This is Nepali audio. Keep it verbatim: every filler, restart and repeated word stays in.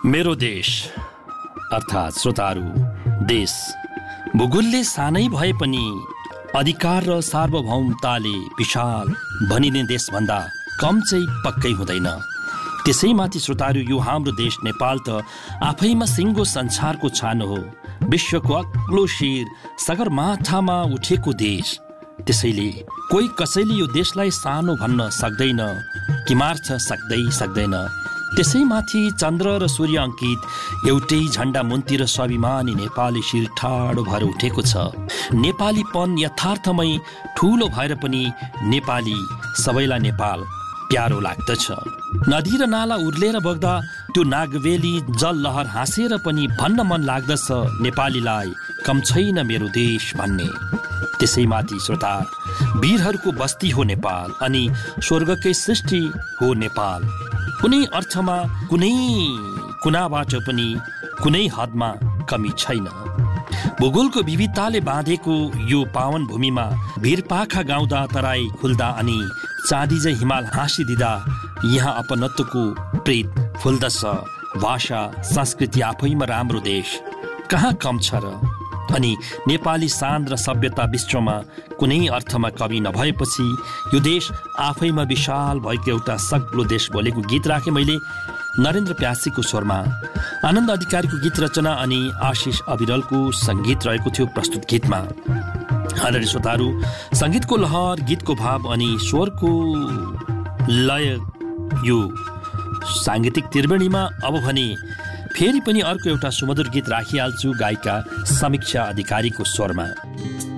मेरो देश अर्थात् श्रोताहरू, देश भूगोलले सानै भए पनि अधिकार र सार्वभौमताले विशाल भनिने देशभन्दा कम चाहिँ पक्कै हुँदैन। त्यसैमाथि श्रोताहरू, यो हाम्रो देश नेपाल त आफैमा सिङ्गो संसारको छानो हो, विश्वको अग्लो शिर सगरमाथामा उठेको देश। त्यसैले कोही कसैले यो देशलाई सानो भन्न सक्दैन, किमार्थ सक्दै सक्दैन। त्यसैमाथि चन्द्र र सूर्य अङ्कित एउटै झन्डा मुन्तिर स्वाभिमानी नेपाली शिर ठाडो भएर उठेको छ। नेपालीपन यथार्थमै ठुलो भएर पनि नेपाली सबैलाई नेपाल प्यारो लाग्दछ। नदी र नाला उर्लेर बग्दा त्यो नागवेली जल लहर हाँसेर पनि भन्न मन लाग्दछ नेपालीलाई कम छैन मेरो देश भन्ने। त्यसैमाथि श्रोता, वीरहरूको बस्ती हो नेपाल अनि स्वर्गकै सृष्टि हो नेपाल। कुनै अर्थमा कुनै कुनाबाट पनि कुनै हदमा कमी छैन। भूगोलको विविधताले बाँधेको यो पावन भूमिमा वीरपाखा गाउँदा, तराई खुल्दा अनि चाँदी झैँ हिमाल हाँसिदिँदा यहाँ अपनत्वको प्रेत फुल्दछ। भाषा संस्कृति आफैमा राम्रो देश कहाँ कम छ र? अनि नेपाली शान र सभ्यता विश्वमा कुनै अर्थमा कमी नभएपछि यो देश आफैमा विशाल भएको एउटा सग्लो देश बोलेको गीत राखेँ मैले नरेन्द्र प्यासीको स्वरमा। आनन्द अधिकारीको गीत रचना अनि आशिष अविरलको सङ्गीत रहेको थियो प्रस्तुत गीतमा। आदरणीय श्रोताहरू, सङ्गीतको लहर, गीतको भाव अनि स्वरको लय, यो साङ्गीतिक त्रिवेणीमा अब भने फेरि पनि अर्को एउटा सुमधुर गीत राखिहाल्छु गायिका समीक्षा अधिकारीको स्वरमा।